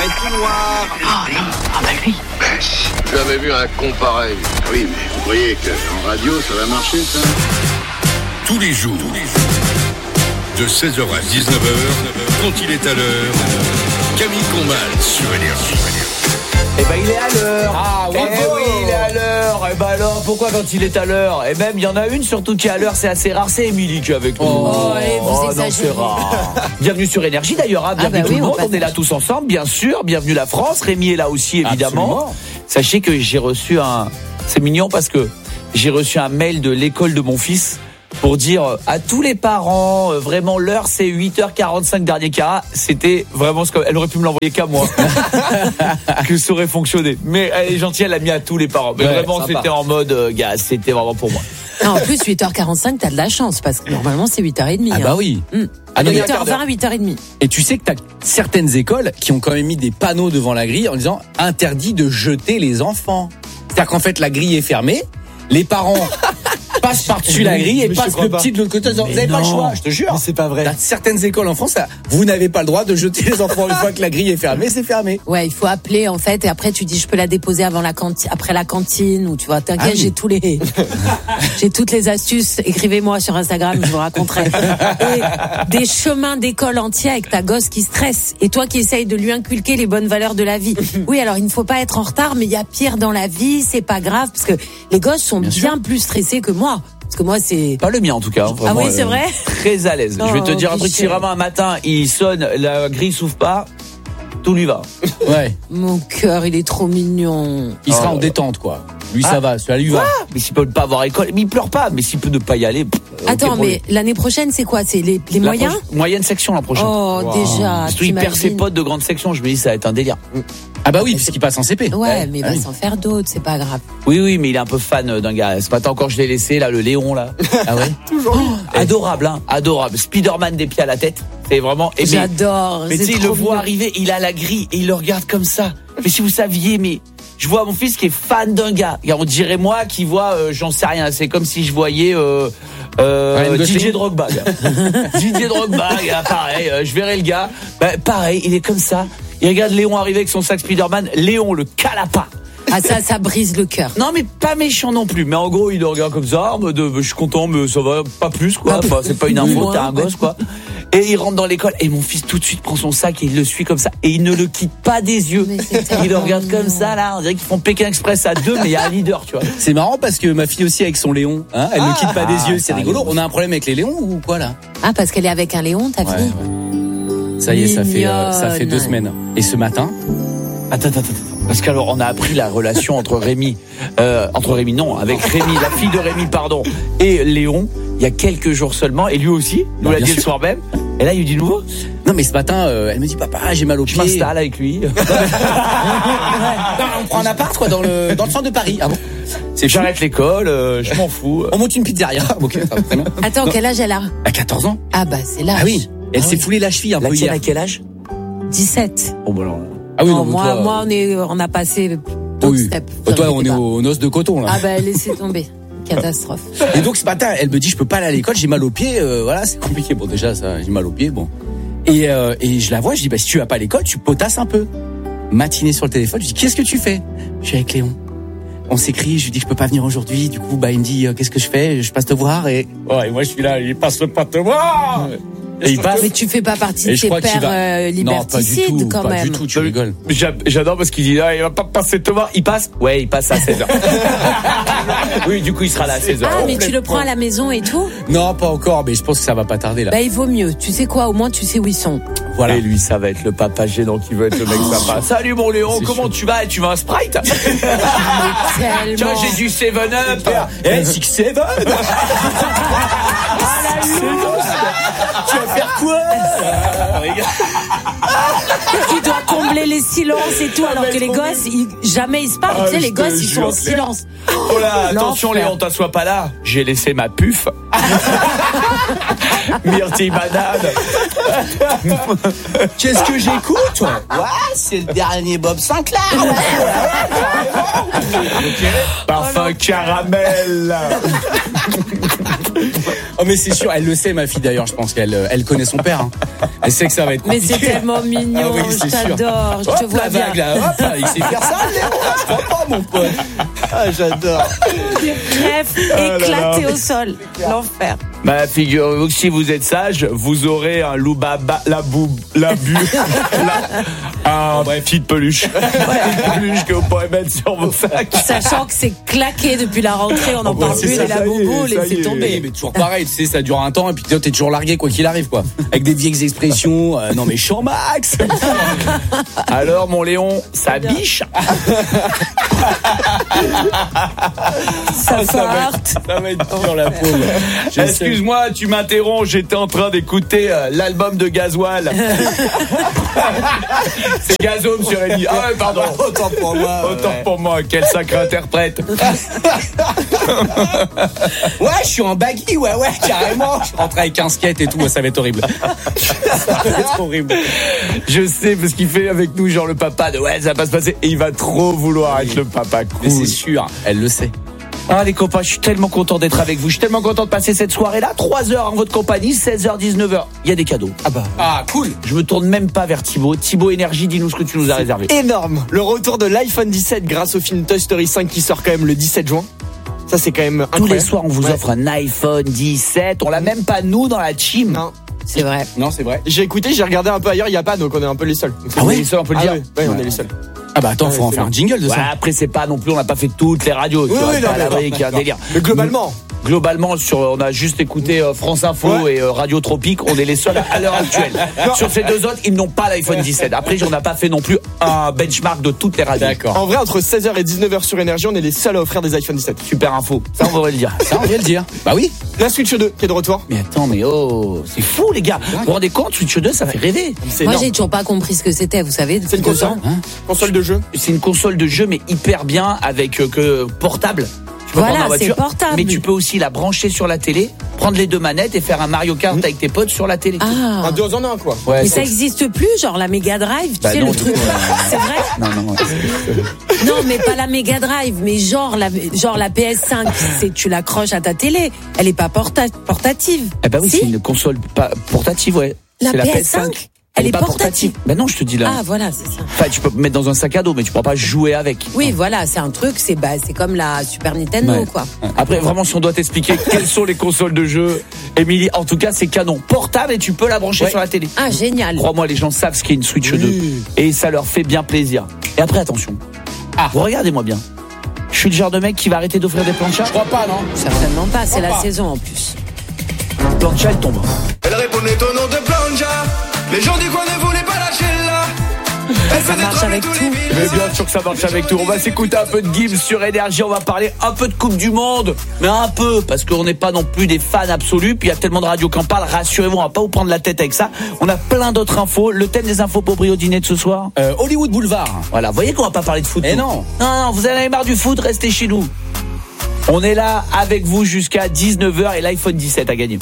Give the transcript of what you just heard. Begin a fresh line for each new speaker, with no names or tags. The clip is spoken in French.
est tout noir.
Ah bah oui.
J'avais vu un con pareil. Oui, mais vous voyez qu'en radio, ça va marcher, ça.
Tous les jours, de 16h à 19h, quand il est à l'heure, Camille Combal sur Énergie.
Eh ben il est à l'heure.
Ah oui,
oui, il est à l'heure. Eh ben alors, pourquoi quand il est à l'heure? Et même il y en a une surtout qui est à l'heure, c'est assez rare, c'est Émilie qui est avec nous.
allez, vous exagérez.
Non, c'est rare. Bienvenue sur Énergie d'ailleurs, hein. Bienvenue tout le monde, on est là tous ensemble, bien sûr. Bienvenue la France, Rémi est là aussi évidemment.
Absolument.
Sachez que j'ai reçu c'est mignon parce que j'ai reçu un mail de l'école de mon fils pour dire à tous les parents, vraiment l'heure c'est 8h45 dernier carat. C'était vraiment elle aurait pu me l'envoyer qu'à moi. Que ça aurait fonctionné. Mais elle est gentille, elle l'a mis à tous les parents. Mais vraiment sympa. C'était en mode gars, c'était vraiment pour moi.
Non, en plus 8h45 t'as de la chance parce que normalement c'est 8h30.
Ah bah oui.
8h20, 8h30.
Et tu sais que t'as certaines écoles qui ont quand même mis des panneaux devant la grille en disant interdit de jeter les enfants. C'est-à-dire qu'en fait la grille est fermée, les parents passe par-dessus la grille et passe le petit de l'autre côté. Vous n'avez pas le choix, je te jure.
Mais c'est pas vrai.
Dans certaines écoles en France, vous n'avez pas le droit de jeter les enfants une fois que la grille est fermée, c'est fermé.
Ouais, il faut appeler en fait et après tu dis je peux la déposer avant après la cantine ou tu vois, t'inquiète, j'ai toutes les astuces, écrivez-moi sur Instagram, je vous raconterai. Et des chemins d'école entiers avec ta gosse qui stresse et toi qui essayes de lui inculquer les bonnes valeurs de la vie. Oui, alors il ne faut pas être en retard, mais il y a pire dans la vie, c'est pas grave parce que les gosses sont bien plus stressés que moi. Parce que moi, c'est...
Pas le mien, en tout cas. Vraiment,
ah oui, c'est vrai?
Très à l'aise. Je vais te dire un truc, si vraiment un matin, il sonne, la grille s'ouvre pas, tout lui va.
Ouais.
Mon cœur, il est trop mignon.
Il sera en détente, quoi. Lui, ça va, ça lui va.
Mais s'il peut pas avoir école, mais il pleure pas, mais s'il peut ne pas y aller...
Attends, mais l'année prochaine, c'est quoi? C'est les moyens?
Moyenne section, l'an prochain.
Oh, déjà.
Surtout, il perd ses potes de grande section, je me dis, ça va être un délire.
Ah bah oui, puisqu'il passe en CP.
Ouais, mais il va s'en faire d'autres, c'est pas grave.
Oui, mais il est un peu fan d'un gars. Ce matin encore, je l'ai laissé, là, le Léon, là.
Ah ouais?
Toujours. Adorable, hein, adorable. Spider-Man des pieds à la tête. C'est vraiment...
J'adore.
Mais tu sais, il le voit arriver, il a la grille et il le regarde comme ça. Mais si vous saviez, mais... Je vois mon fils qui est fan d'un gars. On dirait moi qui vois, j'en sais rien. C'est comme si je voyais Didier Drogba. Didier Drogba, pareil. Je verrais le gars. Pareil, il est comme ça. Il regarde Léon arriver avec son sac Spider-Man. Léon le calapa.
Ah ça brise le cœur.
Non mais pas méchant non plus. Mais en gros il le regarde comme ça. Je suis content mais ça va pas plus quoi. Enfin, c'est pas une info, t'as un gosse quoi. Et il rentre dans l'école et mon fils tout de suite prend son sac et il le suit comme ça et il ne le quitte pas des yeux. Il le regarde comme ça là, on dirait qu'ils font Pékin Express à deux mais il y a un leader, tu vois.
C'est marrant parce que ma fille aussi avec son Léon, hein, elle ne quitte pas des yeux, c'est rigolo. On a un problème avec les Léons ou quoi là?
Ah parce qu'elle est avec un Léon, ta fille.
Ouais. Ça y est, ça fait 2 semaines. Et ce matin,
Attends. Parce qu'alors on a appris la relation avec Rémi, la fille de Rémi, pardon, et Léon, il y a quelques jours seulement, et lui aussi, nous l'a dit le soir même. Et là, il y a eu du nouveau.
Non, mais ce matin, elle me dit, papa, j'ai mal au pied.
Je m'installe avec lui.
Non, on prend un appart, quoi, dans le centre de Paris. Ah bon?
J'arrête l'école, je m'en fous.
On monte une pizzeria. Ok, très bien.
Attends, quel âge elle a?
À 14 ans.
Ah bah, c'est l'âge.
Ah oui. Elle s'est foulée la cheville un peu hier.
À quel âge?
17.
Oh, bah alors.
Ah oui,
non,
non,
moi, on a passé d'autres steps.
Toi, on est aux noces de coton, là.
Ah bah, laissez tomber. Catastrophe.
Et donc, ce matin, elle me dit, je peux pas aller à l'école, j'ai mal au pied, voilà, c'est compliqué. Bon, déjà, ça, j'ai mal au pied, bon. Et je la vois, je dis, si tu vas pas à l'école, tu potasses un peu. Matinée sur le téléphone, je dis, qu'est-ce que tu fais? Je suis avec Léon. On s'écrit, je lui dis, je peux pas venir aujourd'hui. Du coup, il me dit, qu'est-ce que je fais? Je passe te voir et moi, je suis là, il passe pas te voir.
Et il passe.
Mais tu fais pas partie de ces pères liberticides quand même.
Pas du tout, tu rigoles.
J'adore parce qu'il dit il va pas passer te voir. Il passe à 16h. Oui, du coup il sera là à 16h.
Ah mais tu le prends à la maison et tout?
Non, pas encore, mais je pense que ça va pas tarder là.
Bah il vaut mieux, tu sais quoi, au moins tu sais où ils sont.
Voilà. Et lui ça va être le papa gênant qui veut être le mec sympa. Salut mon Léon, comment tu vas? Tu veux un Sprite? Tiens, j'ai du 7-Up.
Eh, 6-7. Tu vas faire quoi?
Tu dois combler les silences et tout, alors que les gosses, jamais ils se parlent. Tu sais, les gosses, ils sont en silence.
Oh là, attention Léon, t'assois pas là. J'ai laissé ma puf. Myrtille banane.
Qu'est-ce que j'écoute? Ouais, c'est le dernier Bob Sinclair.
Parfum caramel.
Oh mais c'est sûr, elle le sait ma fille d'ailleurs, je pense qu'elle connaît son père. Hein. Elle sait que ça va être
Mais
compliqué.
c'est tellement mignon,
Ah oui,
je
c'est sûr.
t'adore, je te
Hop,
vois
la
bien.
vague là, hop, là, il sait faire ça, Léo, je crois pas mon pote.
Ah, j'adore.
Bref, éclaté au sol, l'enfer.
Bah, figurez-vous que si vous êtes sage, vous aurez un loubaba, un petit peluche. Une peluche que vous pourrez mettre sur vos sacs.
Sachant que c'est claqué depuis la rentrée, on n'en parle
c'est
plus,
ça,
et la
ça y est,
boubou,
ça y
laissez
est.
tomber.
Mais toujours pareil, tu sais, ça dure un temps et puis t'es toujours largué quoi qu'il arrive quoi. Avec des vieilles expressions, non mais champ max.
Alors, mon Léon, ça biche.
Ça parte.
Ça va être dur la pauvre.
Excuse-moi, tu m'interromps, j'étais en train d'écouter l'album de Gasoil. C'est Gazome sur Ellie. Ah ouais, pardon.
Autant pour moi.
Autant pour moi, quel sacré interprète.
Ouais, je suis en baggy, ouais, carrément. Je rentre avec un skate et tout, ça va être horrible. Ça va être horrible.
Je sais, parce qu'il fait avec nous genre le papa de ouais, ça va pas se passer. Et il va trop vouloir être le papa cool.
Mais c'est sûr, elle le sait.
Ah les copains, je suis tellement content d'être avec vous. Je suis tellement content de passer cette soirée-là. 3 heures en votre compagnie, 16h, 19h. Il y a des cadeaux.
Ah, cool.
Je me tourne même pas vers Thibaut. Thibaut Énergie, dis-nous ce que tu nous as réservé.
Énorme. Le retour de l'iPhone 17 grâce au film Toy Story 5 qui sort quand même le 17 juin. Ça, c'est quand même incroyable.
Tous les soirs, on vous offre un iPhone 17. On l'a même pas nous dans la team.
Non.
C'est vrai.
Non, c'est vrai.
J'ai écouté, j'ai regardé un peu ailleurs, il n'y a pas, donc on est un peu les seuls. Donc,
Ah ouais, les seuls, on peut le dire.
ouais, on est les seuls.
Ah bah attends,
Ouais,
faut en
c'est
faire
bon.
un jingle de
Ouais,
ça.
après c'est pas non plus, on n'a pas fait toutes les radios.
Oui, oui, non,
pas
mais
l'abri qu'il y a un délire.
Mais globalement.
Globalement, on a juste écouté France Info
Ouais.
et Radio Tropique. On est les seuls à l'heure actuelle. Sur ces deux autres, ils n'ont pas l'iPhone 17. Après, on n'a pas fait non plus un benchmark de toutes les radios.
D'accord.
En vrai, entre 16h et 19h sur Énergie, on est les seuls à offrir des iPhone 17.
Super info. Ça, on devrait le dire.
Ça, on vient le dire. Bah oui.
La Switch 2 qui est de retour.
Mais attends, mais oh, c'est fou, les gars. Vous vous rendez compte, Switch 2, ça fait rêver.
C'est
Moi,
énorme.
j'ai toujours pas compris ce que c'était, vous savez.
C'est une
depuis 2
console.
ans.
Console de jeu.
C'est une console de jeu, mais hyper bien, avec que portable. Tu peux
Voilà,
prendre en
c'est
voiture,
portable.
mais tu peux aussi la brancher sur la télé, prendre les deux manettes et faire un Mario Kart avec tes potes sur la télé.
Ah.
Un 2 en 1, quoi.
Ouais,
Mais
c'est-
ça existe plus, genre la Mega Drive, tu
Bah
sais,
non,
le truc. C'est vrai?
Non.
Non, mais pas la Mega Drive, mais genre la PS5, tu l'accroches à ta télé. Elle est pas portative.
Eh ben oui,
Si.
c'est une console portative, ouais.
La
C'est
PS5, elle est
pas
portative.
Ben non, je te dis là.
Ah, voilà, c'est ça.
Enfin, tu peux mettre dans un sac à dos, mais tu pourras pas jouer avec.
Oui, voilà, c'est un truc, c'est comme la Super Nintendo,
Ouais.
quoi.
Après, vraiment, si on doit t'expliquer quelles sont les consoles de jeu, Émilie, en tout cas, c'est canon. Portable et tu peux la brancher sur la télé.
Ah, génial.
Crois-moi, les gens savent ce qu'est une Switch 2. Et ça leur fait bien plaisir. Et après, attention. Vous regardez-moi bien. Je suis le genre de mec qui va arrêter d'offrir des planchas.
Je crois pas, non.
Certainement pas, c'est la
pas.
saison en plus.
Plancha, elle tombe.
Elle répondait au nom de Plonja. Les gens du coin ne voulaient pas lâcher là. Elle faisait
marche
trembler
avec
tous
tout.
les
Mais
villes.
bien sûr que ça marche avec tout. On va s'écouter un peu de Gims sur Énergie. On va parler un peu de Coupe du Monde. Mais un peu, parce qu'on n'est pas non plus des fans absolus. Puis il y a tellement de radios qui en parlent. Rassurez-vous, on va pas vous prendre la tête avec ça. On a plein d'autres infos. Le thème des infos pour au dîner de ce soir.
Hollywood Boulevard.
Voilà, vous voyez qu'on va pas parler de foot.
Eh
nous.
non.
Non, vous en avez marre du foot, restez chez nous. On est là avec vous jusqu'à 19h et l'iPhone 17 à gagner.